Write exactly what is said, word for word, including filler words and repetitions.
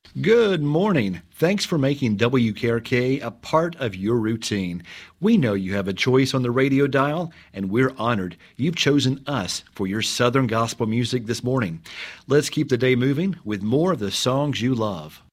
Good morning. Thanks for making W K R K a part of your routine. We know you have a choice on the radio dial, and we're honored you've chosen us for your Southern gospel music this morning. Let's keep the day moving with more of the songs you love.